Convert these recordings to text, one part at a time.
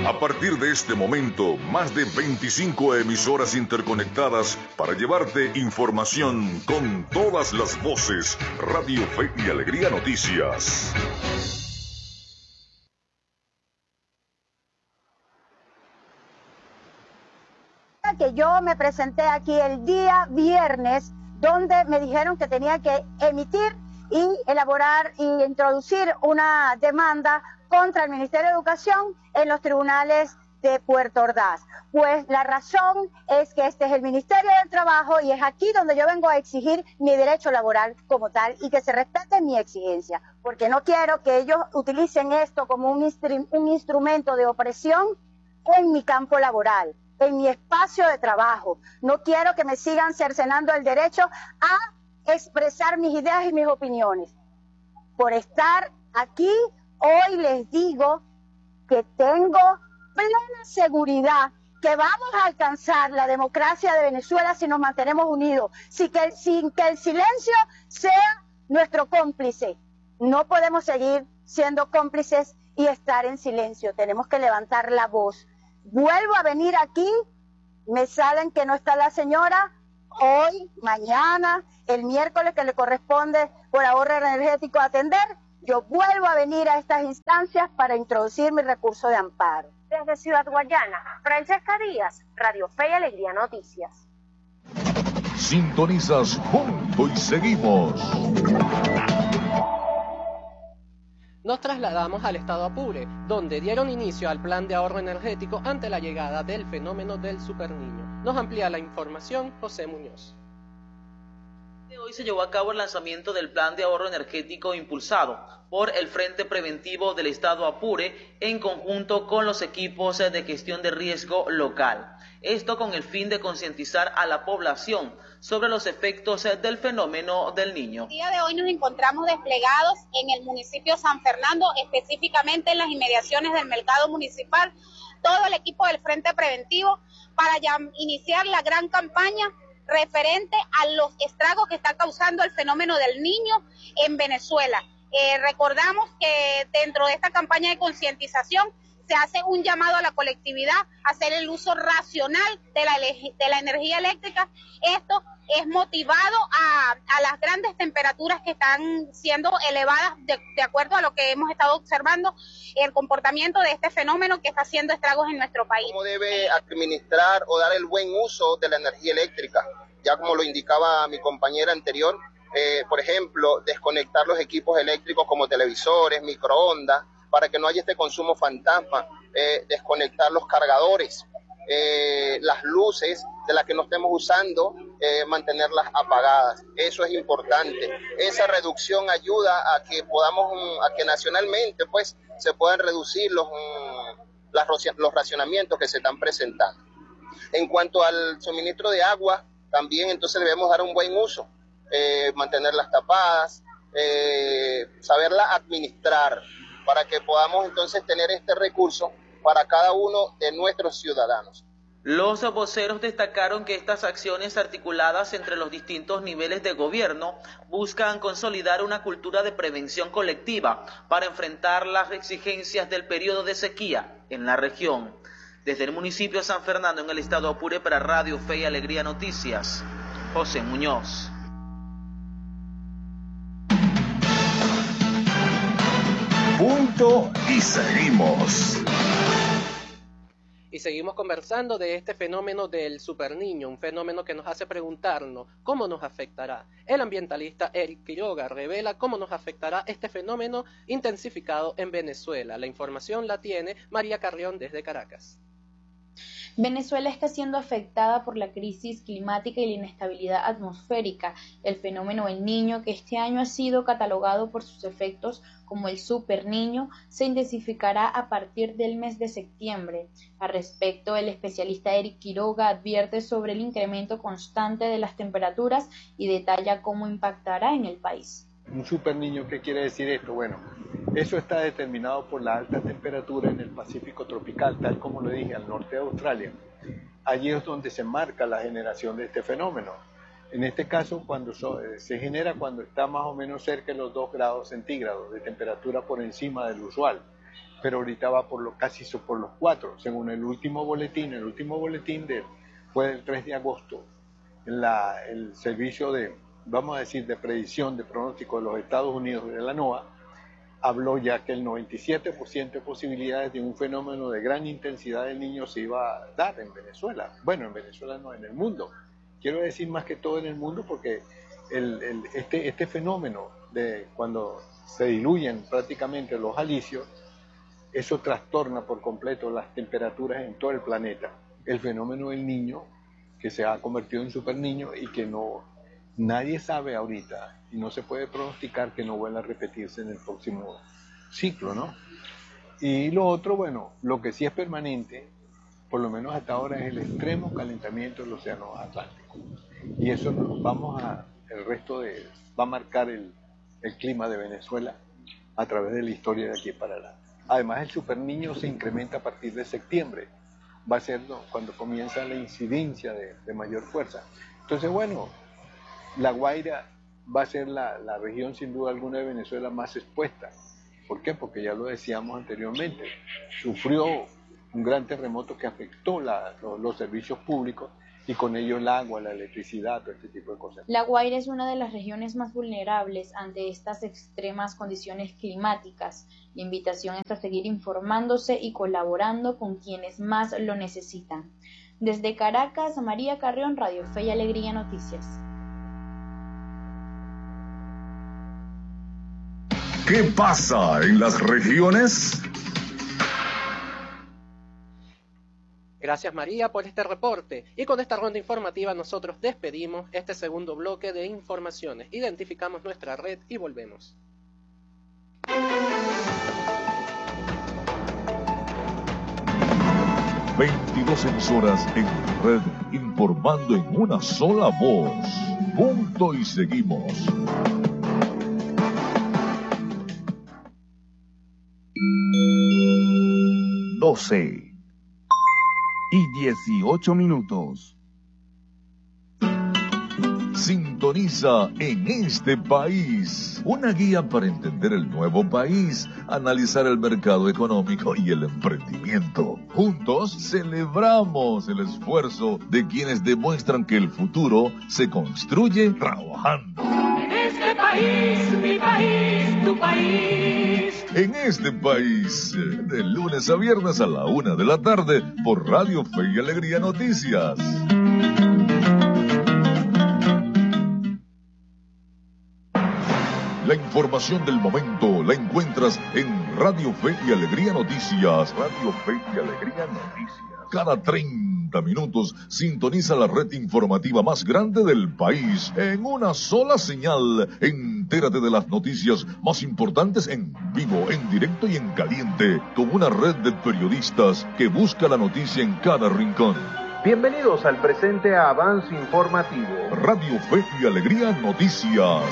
A partir de este momento, más de 25 emisoras interconectadas para llevarte información con todas las voces. Radio Fe y Alegría Noticias. Que yo me presenté aquí el día viernes, donde me dijeron que tenía que emitir y elaborar y introducir una demanda contra el Ministerio de Educación en los tribunales de Puerto Ordaz. Pues la razón es que este es el Ministerio del Trabajo y es aquí donde yo vengo a exigir mi derecho laboral como tal y que se respete mi exigencia, porque no quiero que ellos utilicen esto como un instrumento de opresión en mi campo laboral, en mi espacio de trabajo. No quiero que me sigan cercenando el derecho a expresar mis ideas y mis opiniones. Por estar aquí, hoy les digo que tengo plena seguridad que vamos a alcanzar la democracia de Venezuela si nos mantenemos unidos, sin que el silencio sea nuestro cómplice. No podemos seguir siendo cómplices y estar en silencio. Tenemos que levantar la voz. Vuelvo a venir aquí, me salen que no está la señora, hoy, mañana, el miércoles que le corresponde por ahorro energético atender, yo vuelvo a venir a estas instancias para introducir mi recurso de amparo. Desde Ciudad Guayana, Francesca Díaz, Radio Fe y Alegría Noticias. Sintonizas Juntos y Seguimos. Nos trasladamos al estado Apure, donde dieron inicio al plan de ahorro energético ante la llegada del fenómeno del superniño. Nos amplía la información José Muñoz. Hoy se llevó a cabo el lanzamiento del plan de ahorro energético impulsado por el Frente Preventivo del Estado Apure en conjunto con los equipos de gestión de riesgo local. Esto con el fin de concientizar a la población sobre los efectos del fenómeno del niño. El día de hoy nos encontramos desplegados en el municipio San Fernando, específicamente en las inmediaciones del mercado municipal, todo el equipo del Frente Preventivo para ya iniciar la gran campaña referente a los estragos que está causando el fenómeno del niño en Venezuela. Recordamos que dentro de esta campaña de concientización se hace un llamado a la colectividad a hacer el uso racional de la energía eléctrica. Esto es motivado a las grandes temperaturas que están siendo elevadas de acuerdo a lo que hemos estado observando, el comportamiento de este fenómeno que está haciendo estragos en nuestro país. ¿Cómo debe administrar o dar el buen uso de la energía eléctrica? Ya como lo indicaba mi compañera anterior, por ejemplo, desconectar los equipos eléctricos como televisores, microondas, para que no haya este consumo fantasma, desconectar los cargadores, las luces de las que no estemos usando, mantenerlas apagadas. Eso es importante. Esa reducción ayuda a que a que nacionalmente pues se puedan reducir los racionamientos que se están presentando. En cuanto al suministro de agua, también entonces debemos dar un buen uso, mantenerlas tapadas, saberla administrar, para que podamos entonces tener este recurso para cada uno de nuestros ciudadanos. Los voceros destacaron que estas acciones articuladas entre los distintos niveles de gobierno buscan consolidar una cultura de prevención colectiva para enfrentar las exigencias del periodo de sequía en la región. Desde el municipio de San Fernando, en el estado Apure, para Radio Fe y Alegría Noticias, José Muñoz. Punto y seguimos. Y seguimos conversando de este fenómeno del superniño, un fenómeno que nos hace preguntarnos cómo nos afectará. El ambientalista Eric Quiroga revela cómo nos afectará este fenómeno intensificado en Venezuela. La información la tiene María Carrión desde Caracas. Venezuela está siendo afectada por la crisis climática y la inestabilidad atmosférica. El fenómeno El Niño, que este año ha sido catalogado por sus efectos como el superniño, se intensificará a partir del mes de septiembre. Al respecto, el especialista Eric Quiroga advierte sobre el incremento constante de las temperaturas y detalla cómo impactará en el país. Un superniño, ¿qué quiere decir esto? Bueno, eso está determinado por la alta temperatura en el Pacífico tropical, tal como lo dije, al norte de Australia. Allí es donde se marca la generación de este fenómeno. En este caso, se genera cuando está más o menos cerca de los 2 grados centígrados de temperatura por encima del usual. pero ahorita va casi por los 4, según el último boletín. El último boletín fue del 3 de agosto. El servicio vamos a decir, de predicción, de pronóstico de los Estados Unidos, de la NOAA, habló ya que el 97% de posibilidades de un fenómeno de gran intensidad del Niño se iba a dar en Venezuela. Bueno, en Venezuela no, en el mundo. Quiero decir más que todo en el mundo porque este fenómeno de cuando se diluyen prácticamente los alisios, eso trastorna por completo las temperaturas en todo el planeta. El fenómeno del Niño, que se ha convertido en superniño y que nadie sabe ahorita y no se puede pronosticar que no vuelva a repetirse en el próximo ciclo, ¿no? Y lo otro, bueno, lo que sí es permanente, por lo menos hasta ahora, es el extremo calentamiento del océano Atlántico. Y eso va a marcar el clima de Venezuela a través de la historia de aquí para adelante. Además, el superniño se incrementa a partir de septiembre. Va a ser cuando comienza la incidencia de mayor fuerza. Entonces, bueno, La Guaira va a ser la región sin duda alguna de Venezuela más expuesta. ¿Por qué? Porque ya lo decíamos anteriormente, sufrió un gran terremoto que afectó los servicios públicos y con ello el agua, la electricidad, todo este tipo de cosas. La Guaira es una de las regiones más vulnerables ante estas extremas condiciones climáticas. La invitación es a seguir informándose y colaborando con quienes más lo necesitan. Desde Caracas, María Carrión, Radio Fe y Alegría Noticias. ¿Qué pasa en las regiones? Gracias María por este reporte y con esta ronda informativa nosotros despedimos este segundo bloque de informaciones. Identificamos nuestra red y volvemos. 22 emisoras en red informando en una sola voz. Punto y seguimos. 12:18. Sintoniza En este País, una guía para entender el nuevo país, analizar el mercado económico y el emprendimiento. Juntos celebramos el esfuerzo de quienes demuestran que el futuro se construye trabajando. En este país, mi país, tu país. En este país, de lunes a viernes a la 1 de la tarde, por Radio Fe y Alegría Noticias. La información del momento la encuentras en Radio Fe y Alegría Noticias. Radio Fe y Alegría Noticias. Cada 30 minutos sintoniza la red informativa más grande del país en una sola señal. Entérate de las noticias más importantes en vivo, en directo y en caliente, con una red de periodistas que busca la noticia en cada rincón. Bienvenidos al presente avance informativo. Radio Fe y Alegría Noticias.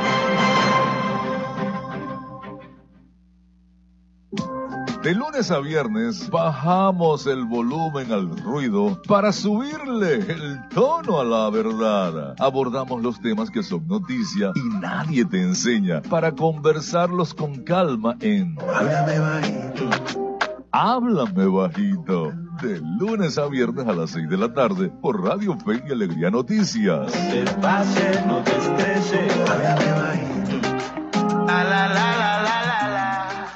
De lunes a viernes bajamos el volumen al ruido para subirle el tono a la verdad. Abordamos los temas que son noticia y nadie te enseña para conversarlos con calma en Háblame Bajito. Háblame Bajito. De lunes a viernes a las 6 de la tarde por Radio Fe y Alegría Noticias. No te pases, no te estreses. Háblame bajito. La la la la la la la.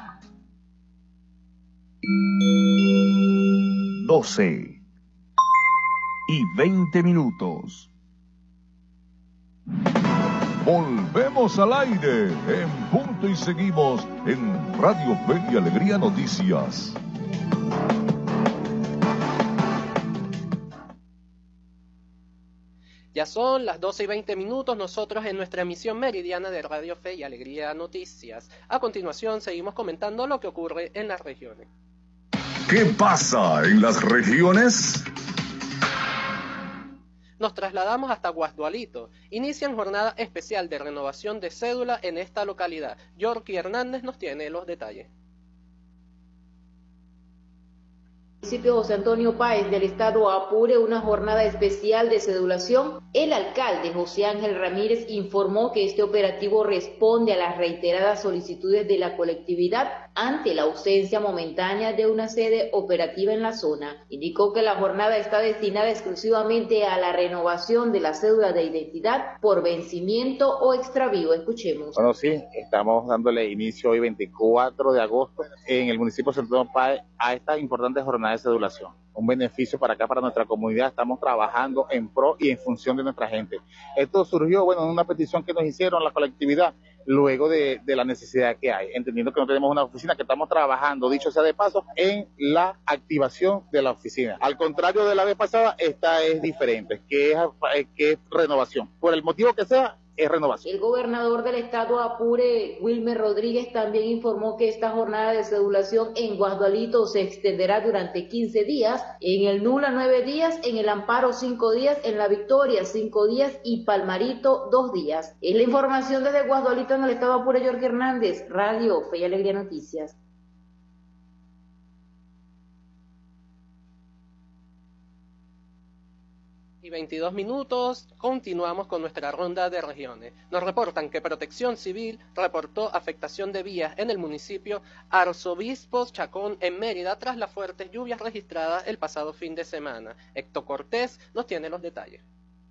12:20. Volvemos al aire en punto y seguimos en Radio Fe y Alegría Noticias. Ya son las 12:20, nosotros en nuestra emisión meridiana de Radio Fe y Alegría Noticias. A continuación seguimos comentando lo que ocurre en las regiones. ¿Qué pasa en las regiones? Nos trasladamos hasta Guasdualito. Inician jornada especial de renovación de cédula en esta localidad. Yorky Hernández nos tiene los detalles. municipio José Antonio Páez del estado Apure una jornada especial de cedulación. El alcalde José Ángel Ramírez informó que este operativo responde a las reiteradas solicitudes de la colectividad ante la ausencia momentánea de una sede operativa en la zona. Indicó que la jornada está destinada exclusivamente a la renovación de la cédula de identidad por vencimiento o extravío. Escuchemos. Bueno, sí, estamos dándole inicio hoy 24 de agosto en el municipio de José Antonio Páez a esta importante jornada de cedulación. Un beneficio para acá, para nuestra comunidad. Estamos trabajando en pro y en función de nuestra gente. Esto surgió, en una petición que nos hicieron la colectividad luego de la necesidad que hay, entendiendo que no tenemos una oficina, que estamos trabajando, dicho sea de paso, en la activación de la oficina. Al contrario de la vez pasada, esta es diferente, que es renovación. Por el motivo que sea, es renovación. El gobernador del estado Apure, Wilmer Rodríguez, también informó que esta jornada de cedulación en Guasdualito se extenderá durante 15 días, en el Nula 9 días, en el Amparo 5 días, en la Victoria 5 días y Palmarito 2 días. Es la información desde Guasdualito en el estado Apure. Jorge Hernández, Radio Fe y Alegría Noticias. Y 22 minutos, continuamos con nuestra ronda de regiones. Nos reportan que Protección Civil reportó afectación de vías en el municipio Arzobispo Chacón en Mérida tras las fuertes lluvias registradas el pasado fin de semana. Héctor Cortés nos tiene los detalles.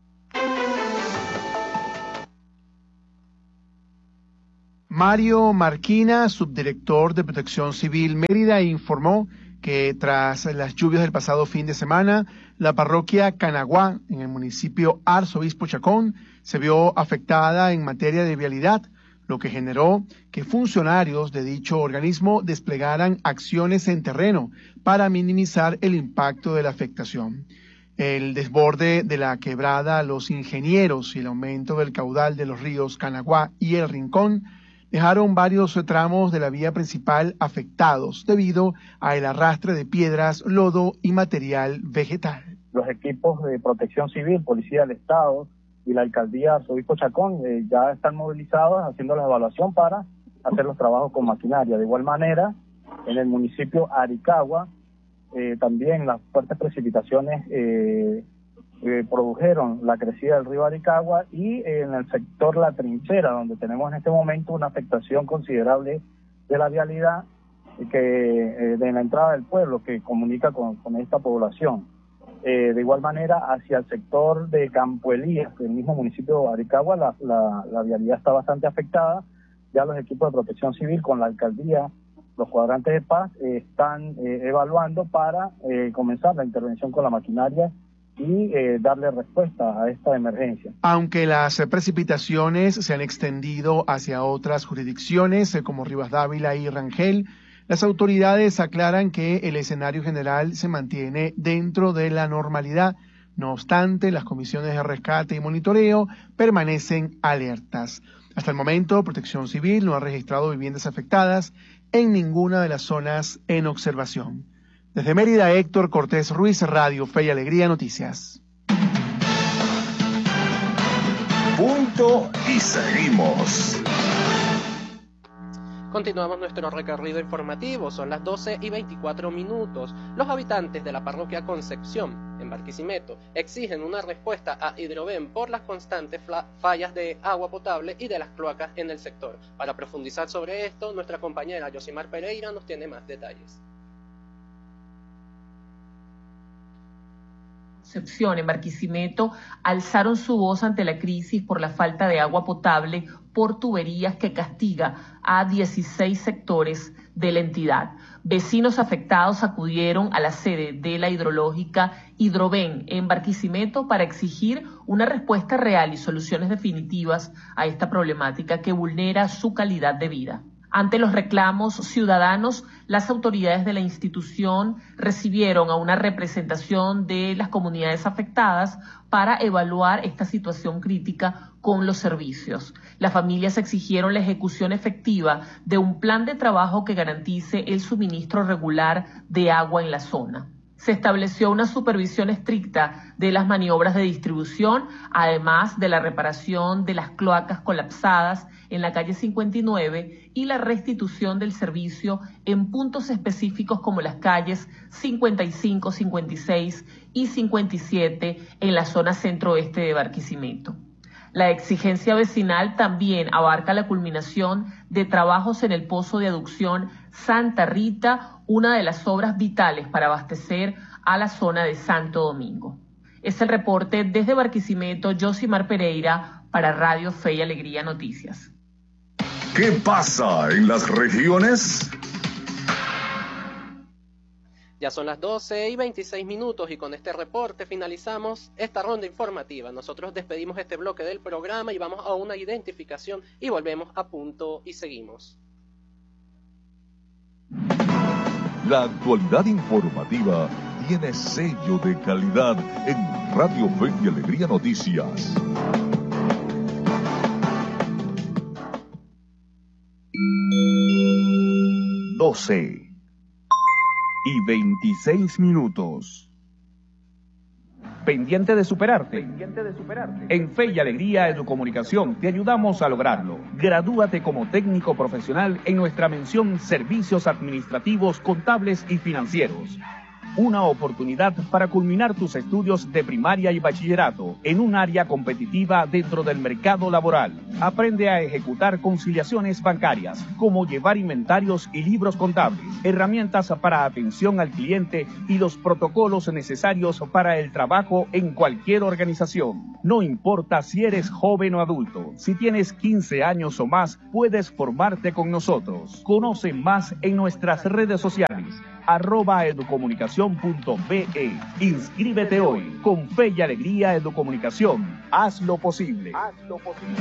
Mario Marquina, subdirector de Protección Civil Mérida, informó que tras las lluvias del pasado fin de semana, la parroquia Canaguá, en el municipio Arzobispo Chacón, se vio afectada en materia de vialidad, lo que generó que funcionarios de dicho organismo desplegaran acciones en terreno para minimizar el impacto de la afectación. El desborde de la quebrada Los Ingenieros y el aumento del caudal de los ríos Canaguá y El Rincón dejaron varios tramos de la vía principal afectados debido al arrastre de piedras, lodo y material vegetal. Los equipos de Protección Civil, Policía del Estado y la Alcaldía Arzobispo Chacón ya están movilizados haciendo la evaluación para hacer los trabajos con maquinaria. De igual manera, en el municipio Aricagua, también las fuertes precipitaciones produjeron la crecida del río Aricagua, y en el sector La Trinchera, donde tenemos en este momento una afectación considerable de la vialidad de la entrada del pueblo que comunica con esta población. De igual manera, hacia el sector de Campo Elías, el mismo municipio de Aricagua, la vialidad está bastante afectada. Ya los equipos de Protección Civil con la alcaldía, los cuadrantes de paz, están evaluando para comenzar la intervención con la maquinaria y darle respuesta a esta emergencia. Aunque las precipitaciones se han extendido hacia otras jurisdicciones como Rivasdávila y Rangel, las autoridades aclaran que el escenario general se mantiene dentro de la normalidad. No obstante, las comisiones de rescate y monitoreo permanecen alertas. Hasta el momento, Protección Civil no ha registrado viviendas afectadas en ninguna de las zonas en observación. Desde Mérida, Héctor Cortés Ruiz, Radio Fe y Alegría Noticias. Punto y seguimos. Continuamos nuestro recorrido informativo, son las 12:24 minutos. Los habitantes de la parroquia Concepción, en Barquisimeto, exigen una respuesta a Hidroven por las constantes fallas de agua potable y de las cloacas en el sector. Para profundizar sobre esto, nuestra compañera Yosimar Pereira nos tiene más detalles. Concepción, en Barquisimeto, alzaron su voz ante la crisis por la falta de agua potable por tuberías que castiga a 16 sectores de la entidad. Vecinos afectados acudieron a la sede de la hidrológica Hidroven en Barquisimeto para exigir una respuesta real y soluciones definitivas a esta problemática que vulnera su calidad de vida. Ante los reclamos ciudadanos, las autoridades de la institución recibieron a una representación de las comunidades afectadas para evaluar esta situación crítica con los servicios. Las familias exigieron la ejecución efectiva de un plan de trabajo que garantice el suministro regular de agua en la zona. Se estableció una supervisión estricta de las maniobras de distribución, además de la reparación de las cloacas colapsadas en la calle 59 y la restitución del servicio en puntos específicos como las calles 55, 56 y 57 en la zona centro-oeste de Barquisimeto. La exigencia vecinal también abarca la culminación de trabajos en el pozo de aducción Santa Rita, una de las obras vitales para abastecer a la zona de Santo Domingo. Es el reporte desde Barquisimeto, Josimar Pereira, para Radio Fe y Alegría Noticias. ¿Qué pasa en las regiones? Ya son las 12:26 y con este reporte finalizamos esta ronda informativa. Nosotros despedimos este bloque del programa y vamos a una identificación y volvemos a punto y seguimos. La actualidad informativa tiene sello de calidad en Radio Fe y Alegría Noticias. y 26 minutos. Pendiente de superarte. En Fe y Alegría Educomunicación te ayudamos a lograrlo. Gradúate como técnico profesional en nuestra mención Servicios Administrativos, Contables y Financieros. Una oportunidad para culminar tus estudios de primaria y bachillerato en un área competitiva dentro del mercado laboral. Aprende a ejecutar conciliaciones bancarias, como llevar inventarios y libros contables, herramientas para atención al cliente y los protocolos necesarios para el trabajo en cualquier organización. No importa si eres joven o adulto, si tienes 15 años o más, puedes formarte con nosotros. Conoce más en nuestras redes sociales. @educomunicacion.be. Inscríbete hoy. Con Fe y Alegría Educomunicación. Haz lo posible.